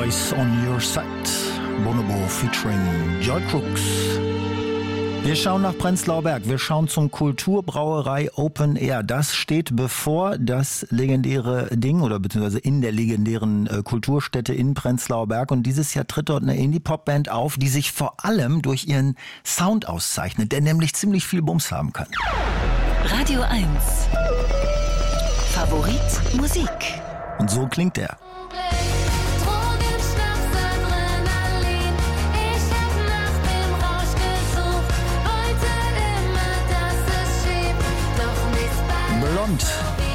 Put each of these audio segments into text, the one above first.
Always on Your Side. Bonobo featuring Joy Crooks. Wir schauen nach Prenzlauer Berg. Wir schauen zum Kulturbrauerei Open Air. Das steht bevor, das legendäre Ding oder beziehungsweise in der legendären Kulturstätte in Prenzlauer Berg. Und dieses Jahr tritt dort eine Indie-Pop-Band auf, die sich vor allem durch ihren Sound auszeichnet, der nämlich ziemlich viel Bums haben kann. Radio 1. Favorit Musik. Und so klingt er. Blond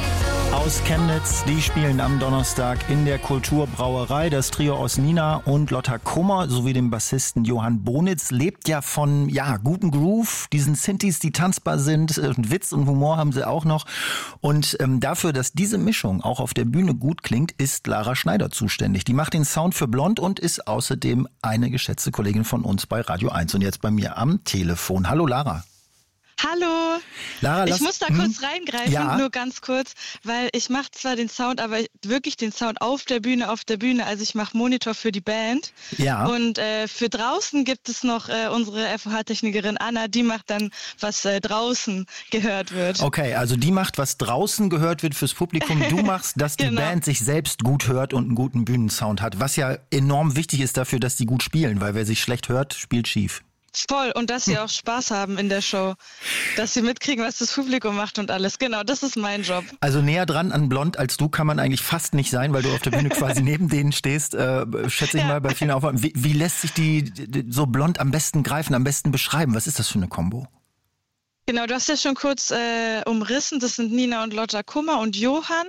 aus Chemnitz, die spielen am Donnerstag in der Kulturbrauerei. Das Trio aus Nina und Lotta Kummer sowie dem Bassisten Johann Bonitz lebt ja von guten Groove, diesen Synthes, die tanzbar sind, und Witz und Humor haben sie auch noch. Und dafür, dass diese Mischung auch auf der Bühne gut klingt, ist Lara Schneider zuständig. Die macht den Sound für Blond und ist außerdem eine geschätzte Kollegin von uns bei Radio 1 und jetzt bei mir am Telefon. Hallo Lara. Hallo, Lara, ich muss da kurz reingreifen, nur ganz kurz, weil ich mache zwar den Sound, aber wirklich den Sound auf der Bühne, also ich mache Monitor für die Band und für draußen gibt es noch unsere FOH-Technikerin Anna, die macht dann, was draußen gehört wird. Okay, also die macht, was draußen gehört wird fürs Publikum, du machst, dass die Band sich selbst gut hört und einen guten Bühnensound hat, was ja enorm wichtig ist dafür, dass die gut spielen, weil wer sich schlecht hört, spielt schief. Voll, und dass sie auch Spaß haben in der Show, dass sie mitkriegen, was das Publikum macht und alles. Genau, das ist mein Job. Also näher dran an Blond als du kann man eigentlich fast nicht sein, weil du auf der Bühne quasi neben denen stehst, schätze ich mal bei vielen Aufnahmen. Wie lässt sich die so Blond am besten greifen, am besten beschreiben? Was ist das für eine Kombo? Genau, du hast ja schon kurz umrissen, das sind Nina und Lotta Kummer und Johann.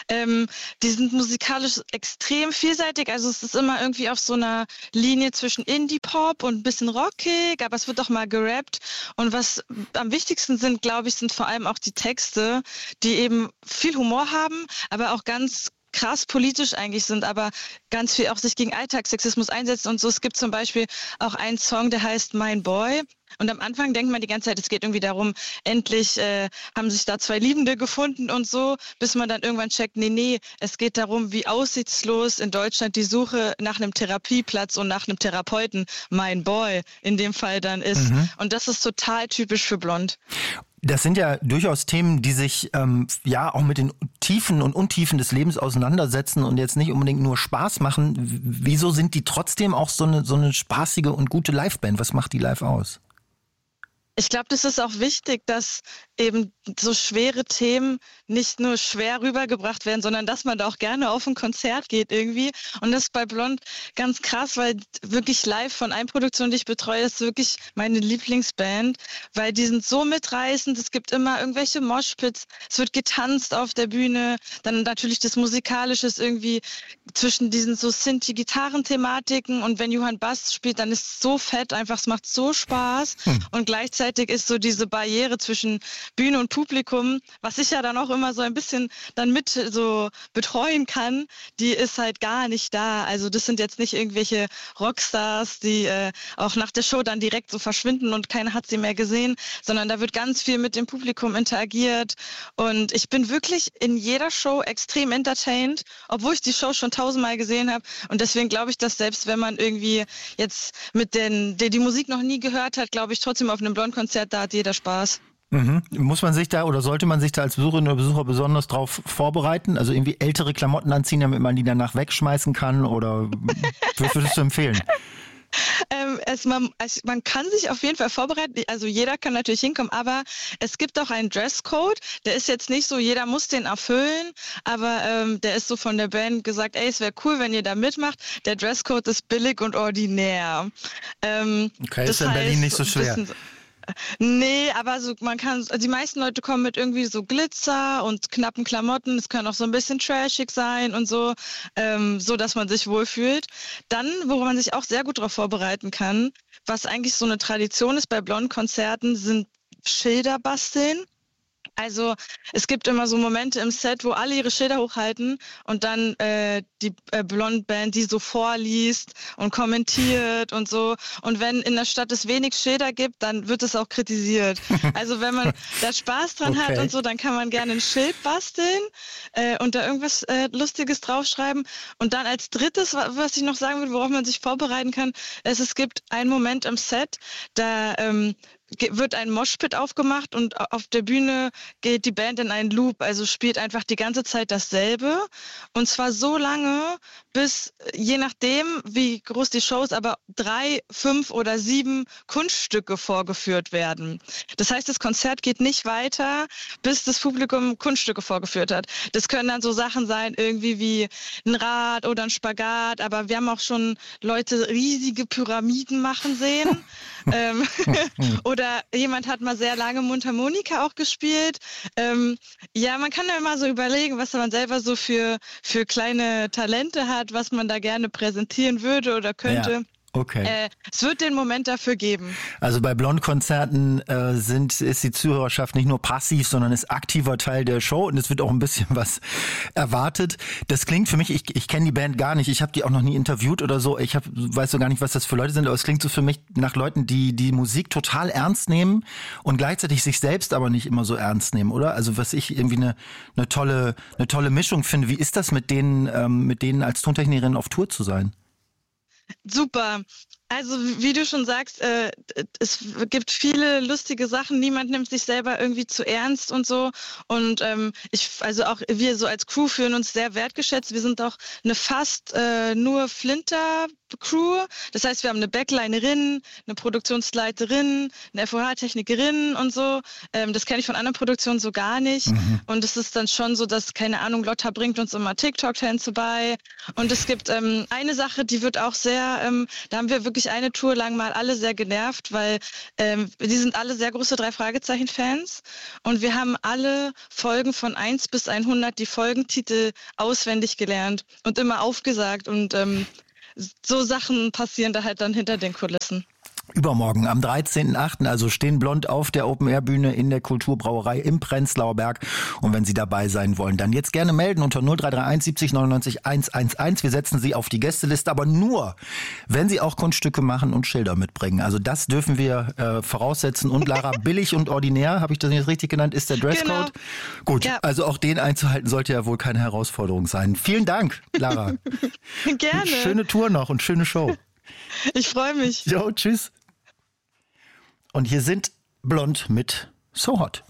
Die sind musikalisch extrem vielseitig, also es ist immer irgendwie auf so einer Linie zwischen Indie-Pop und ein bisschen rockig, aber es wird auch mal gerappt. Und was am wichtigsten sind, glaube ich, sind vor allem auch die Texte, die eben viel Humor haben, aber auch ganz krass politisch eigentlich sind, aber ganz viel auch sich gegen Alltagssexismus einsetzen und so. Es gibt zum Beispiel auch einen Song, der heißt Mein Boy. Und am Anfang denkt man die ganze Zeit, es geht irgendwie darum, endlich haben sich da zwei Liebende gefunden und so, bis man dann irgendwann checkt, nee, es geht darum, wie aussichtslos in Deutschland die Suche nach einem Therapieplatz und nach einem Therapeuten, mein Boy, in dem Fall dann ist. Und das ist total typisch für Blond. Das sind ja durchaus Themen, die sich auch mit den Tiefen und Untiefen des Lebens auseinandersetzen und jetzt nicht unbedingt nur Spaß machen. Wieso sind die trotzdem auch so eine spaßige und gute Liveband? Was macht die live aus? Ich glaube, das ist auch wichtig, dass eben so schwere Themen nicht nur schwer rübergebracht werden, sondern dass man da auch gerne auf ein Konzert geht irgendwie. Und das ist bei Blond ganz krass, weil wirklich live von einer Produktion, die ich betreue, ist wirklich meine Lieblingsband, weil die sind so mitreißend. Es gibt immer irgendwelche Moshpits, es wird getanzt auf der Bühne. Dann natürlich das Musikalische ist irgendwie zwischen diesen so Synthi-Gitarren-Thematiken und wenn Johann Bass spielt, dann ist es so fett, einfach, es macht so Spaß. Und gleichzeitig ist so diese Barriere zwischen Bühne und Publikum, was ich ja dann auch immer so ein bisschen dann mit so betreuen kann, die ist halt gar nicht da. Also das sind jetzt nicht irgendwelche Rockstars, die auch nach der Show dann direkt so verschwinden und keiner hat sie mehr gesehen, sondern da wird ganz viel mit dem Publikum interagiert und ich bin wirklich in jeder Show extrem entertained, obwohl ich die Show schon 1000-mal gesehen habe und deswegen glaube ich, dass selbst wenn man irgendwie jetzt mit der die Musik noch nie gehört hat, glaube ich trotzdem auf einem Blond-Konzert, da hat jeder Spaß. Muss man sich da oder sollte man sich da als Besucherin oder Besucher besonders drauf vorbereiten? Also irgendwie ältere Klamotten anziehen, damit man die danach wegschmeißen kann oder was würdest du empfehlen? Man kann sich auf jeden Fall vorbereiten, also jeder kann natürlich hinkommen, aber es gibt auch einen Dresscode, der ist jetzt nicht so, jeder muss den erfüllen, aber der ist so von der Band gesagt, es wäre cool, wenn ihr da mitmacht. Der Dresscode ist billig und ordinär. Okay, das ist in Berlin nicht so schwer. Nee, aber so die meisten Leute kommen mit irgendwie so Glitzer und knappen Klamotten. Es kann auch so ein bisschen trashig sein und so, so dass man sich wohlfühlt. Dann, woran man sich auch sehr gut darauf vorbereiten kann, was eigentlich so eine Tradition ist bei Blond-Konzerten, sind Schilder basteln. Also es gibt immer so Momente im Set, wo alle ihre Schilder hochhalten und dann die Blond-Band die so vorliest und kommentiert und so. Und wenn in der Stadt es wenig Schilder gibt, dann wird es auch kritisiert. Also wenn man da Spaß dran hat und so, dann kann man gerne ein Schild basteln und da irgendwas Lustiges draufschreiben. Und dann als drittes, was ich noch sagen will, worauf man sich vorbereiten kann, es gibt einen Moment im Set, da wird ein Moshpit aufgemacht und auf der Bühne geht die Band in einen Loop, also spielt einfach die ganze Zeit dasselbe und zwar so lange, bis je nachdem, wie groß die Show ist, aber 3, 5 oder 7 Kunststücke vorgeführt werden. Das heißt, das Konzert geht nicht weiter, bis das Publikum Kunststücke vorgeführt hat. Das können dann so Sachen sein, irgendwie wie ein Rad oder ein Spagat, aber wir haben auch schon Leute riesige Pyramiden machen sehen. Oder jemand hat mal sehr lange Mundharmonika auch gespielt. Man kann ja immer so überlegen, was man selber so für kleine Talente hat, was man da gerne präsentieren würde oder könnte. Ja. Okay. Es wird den Moment dafür geben. Also bei Blond-Konzerten ist die Zuhörerschaft nicht nur passiv, sondern ist aktiver Teil der Show und es wird auch ein bisschen was erwartet. Das klingt für mich, ich kenne die Band gar nicht, ich habe die auch noch nie interviewt oder so, weiß so gar nicht, was das für Leute sind, aber es klingt so für mich nach Leuten, die Musik total ernst nehmen und gleichzeitig sich selbst aber nicht immer so ernst nehmen, oder? Also was ich irgendwie eine tolle Mischung finde. Wie ist das mit denen als Tontechnikerin auf Tour zu sein? Super. Also wie du schon sagst, es gibt viele lustige Sachen. Niemand nimmt sich selber irgendwie zu ernst und so. Und auch wir so als Crew fühlen uns sehr wertgeschätzt. Wir sind auch eine fast nur Flinter-Crew. Das heißt, wir haben eine Backlinerin, eine Produktionsleiterin, eine FOH-Technikerin und so. Das kenne ich von anderen Produktionen so gar nicht. Mhm. Und es ist dann schon so, dass, keine Ahnung, Lotta bringt uns immer TikTok-Tänze bei. Und es gibt eine Sache, die wird auch sehr, da haben wir wirklich eine Tour lang mal alle sehr genervt, weil die sind alle sehr große 3-Fragezeichen-Fans und wir haben alle Folgen von 1 bis 100 die Folgentitel auswendig gelernt und immer aufgesagt und so Sachen passieren da halt dann hinter den Kulissen. Übermorgen am 13.8. also stehen Blond auf der Open-Air-Bühne in der Kulturbrauerei im Prenzlauer Berg. Und wenn Sie dabei sein wollen, dann jetzt gerne melden unter 0331 70 99 111. Wir setzen Sie auf die Gästeliste, aber nur, wenn Sie auch Kunststücke machen und Schilder mitbringen. Also das dürfen wir voraussetzen. Und Lara, billig und ordinär, habe ich das nicht richtig genannt, ist der Dresscode. Genau. Gut, ja. Also auch den einzuhalten sollte ja wohl keine Herausforderung sein. Vielen Dank, Lara. Gerne. Schöne Tour noch und schöne Show. Ich freue mich. Jo, tschüss. Und hier sind Blond mit So Hot.